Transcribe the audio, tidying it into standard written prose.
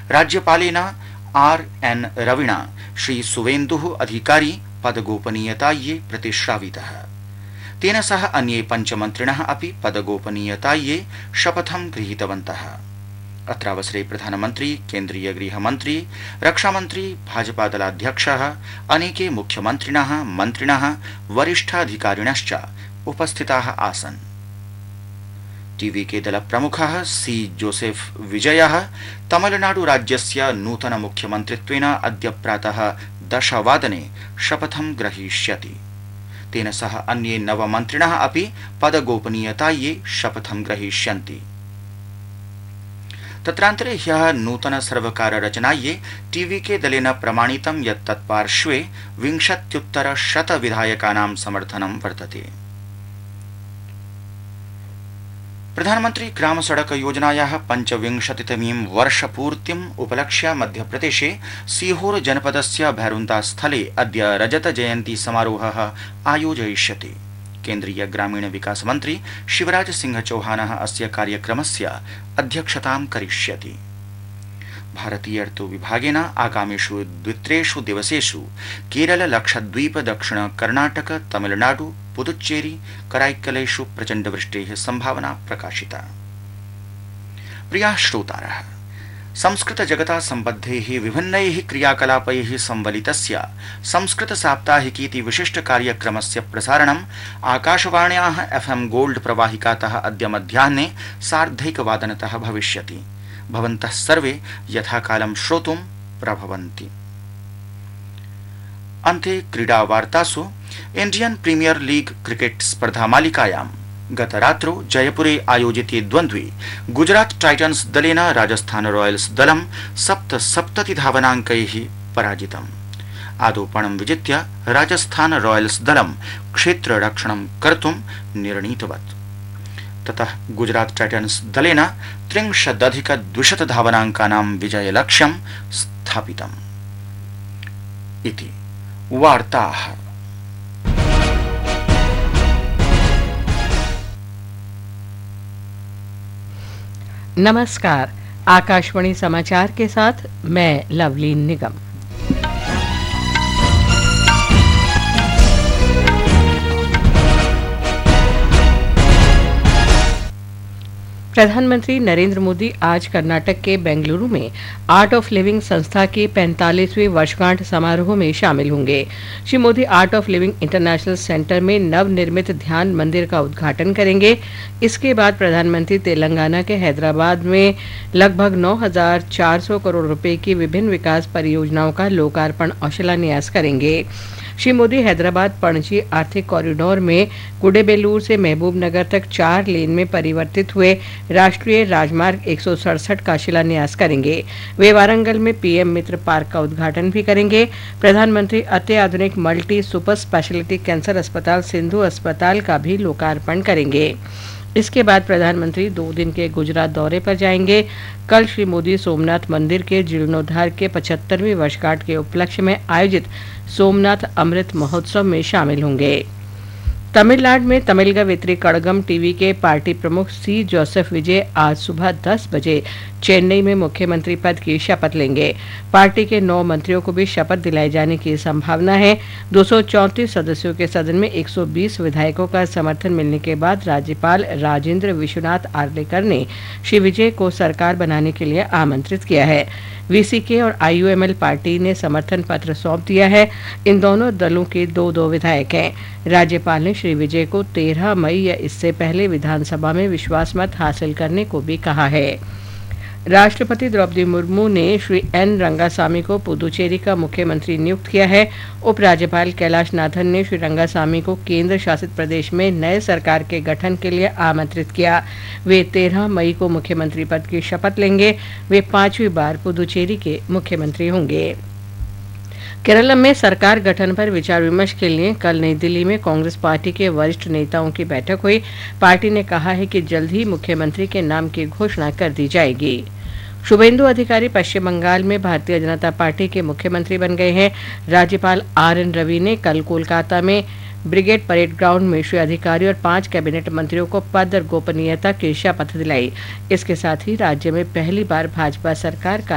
राज्यपालेन RN रविणा Shri सुवेन्दुः अधिकारी पदगोपनीयतायै प्रतिश्रावितः। तेन सह अन्ये पञ्चमन्त्रिणः अपि पदगोपनीयतायै शपथं गृहीतवन्तः। अत्रावसरे प्रधानमन्त्री, केन्द्रीय गृहमन्त्री, रक्षामन्त्री, भाजपादलाध्यक्षः, अनेके मुख्यमन्त्रिणः, मन्त्रिणः, वरिष्ठाधिकारिणश्च उपस्थिताः आसन्। TVK दलप्रमुखः C जोसेफ विजयः तमिलनाडु राज्यस्य नूतन मुख्यमन्त्रित्वेन अद्य प्रातः 10 वादने शपथं ग्रहीष्यति। तेन सह अन्ये 9 मन्त्रिणः अपि पदगोपनीयतायै शपथं ग्रहीष्यन्ति। तत्रान्तरे ह्यः नूतन सर्वकार रचनायै TVK दलेन प्रमाणितं यत् तत्पार्श्वे 20-100 विधायकानां समर्थनं वर्तते। प्रधानमन्त्री ग्राम सड़क योजनायाः 25तमीं वर्षपूर्तिम् उपलक्ष्य मध्यप्रदेशे सीहोर जनपदस्य भैरुन्ता स्थले अद्य रजत जयन्ती समारोहः आयोजयिष्यते। केन्द्रीय ग्रामीण विकास मन्त्री शिवराज सिंह चौहानः अस्य कार्यक्रमस्य अध्यक्षतां करिष्यति। भारतीय ऋतु विभागेन आगामिषु 2-3 दिवसेषु केरल, लक्षद्वीप, दक्षिण कर्णाटक, तमिलनाडु, पुदुच्चेरी, कराईक्कलेषु प्रचण्ड वृष्टेः संभावना प्रकाशिता। प्रियाः श्रोतारः, संस्कृत जगता सम्बद्धैः विभिन्नैः क्रियाकलापैः संवलितस्य संस्कृत साप्ताहिकीति विशिष्ट कार्यक्रमस्य प्रसारणम् आकाशवाण्याः FM गोल्ड प्रवाहिकातः अद्य मध्याह्ने 1:30 भविष्यति। भवन्तः सर्वे यथाकालं श्रोतुं प्रभवन्ति। अन्ते क्रीडावार्तासु इंडियन प्रीमियर लीग क्रिकेट स्पर्धामालिकायां गतरात्रौ जयपुरे आयोजिते द्वन्द्वे गुजरात टाइटन्स दलेन राजस्थान रॉयल्स दलं 77 धावनाङ्कैः पराजितम्। आदौपणं विजित्य राजस्थान रॉयल्स दलं क्षेत्ररक्षणं कर्तुं निर्णीतवत्। ततः गुजरात टाइटन्स दलेन 63-200 धावनाङ्कानां विजयलक्ष्यं स्थापितम्। इति वार्ताः। नमस्कार, आकाशवाणी समाचार के साथ मैं लवलीन निगम। प्रधानमंत्री नरेंद्र मोदी आज कर्नाटक के बेंगलुरु में आर्ट ऑफ लिविंग संस्था के 45वें वर्षगांठ समारोह में शामिल होंगे। Shri Modi art of living international centre में नवनिर्मित ध्यान मंदिर का उद्घाटन करेंगे। इसके बाद प्रधानमंत्री तेलंगाना के हैदराबाद में लगभग 9,400 करोड़ रुपए की विभिन्न विकास परियोजनाओं का लोकार्पण और शिलान्यास करेंगे। श्री मोदी हैदराबाद पणजी आर्थिक कॉरिडोर में गुडेबेलूर से महबूब नगर तक 4 लेन में परिवर्तित हुए राष्ट्रीय राजमार्ग 167 का शिलान्यास करेंगे। वे वारंगल में PM मित्र पार्क का उद्घाटन भी करेंगे। प्रधानमंत्री अत्याधुनिक मल्टी सुपर स्पेशलिटी कैंसर अस्पताल सिंधु अस्पताल का भी लोकार्पण करेंगे। इसके बाद प्रधानमंत्री 2 दिन के गुजरात दौरे पर जाएंगे। कल श्री मोदी सोमनाथ मंदिर के जीर्णोद्धार के 75वें वर्षगांठ के उपलक्ष्य में आयोजित सोमनाथ अमृत महोत्सव में शामिल होंगे। तमिलनाडु में तमिल कवियत्री कड़गम टीवी के पार्टी प्रमुख C जोसेफ विजय आज सुबह 10 बजे चेन्नई में मुख्यमंत्री पद की शपथ लेंगे। पार्टी के 9 मंत्रियों को भी शपथ दिलाए जाने की संभावना है। 234 सदस्यों के सदन में 120 विधायकों का समर्थन मिलने के बाद राज्यपाल राजेंद्र विश्वनाथ आर्लेकर ने श्री विजय को सरकार बनाने के लिए आमंत्रित किया है। VCK और IUML पार्टी ने समर्थन पत्र सौंप दिया है। इन दोनों दलों के 2-2 विधायक हैं। राज्यपाल ने श्री विजय को 13 मई या इससे पहले विधानसभा में विश्वास मत हासिल करने को भी कहा है। राष्ट्रपति द्रौपदी मुर्मू ने श्री N रंगासामी को पुदुचेरी का मुख्यमंत्री नियुक्त किया है। उपराज्यपाल कैलाश नाथन ने श्री रंगासामी को केंद्र शासित प्रदेश में नए सरकार के गठन के लिए आमंत्रित किया। वे 13 मई को मुख्यमंत्री पद की शपथ लेंगे। वे 5वीं बार पुदुचेरी के मुख्यमंत्री होंगे। केरल में सरकार गठन पर विचार विमर्श के लिए कल नई दिल्ली में कांग्रेस पार्टी के वरिष्ठ नेताओं की बैठक हुई। पार्टी ने कहा है कि जल्द ही मुख्यमंत्री के नाम की घोषणा कर दी जाएगी। शुभेंदु अधिकारी पश्चिम बंगाल में भारतीय जनता पार्टी के मुख्यमंत्री बन गए हैं। राज्यपाल RN रवि ने कल कोलकाता में ब्रिगेड परेड ग्राउंड में श्री अधिकारी और 5 कैबिनेट मंत्रियों को पद और गोपनीयता की शपथ दिलाई। इसके साथ ही राज्य में पहली बार भाजपा सरकार का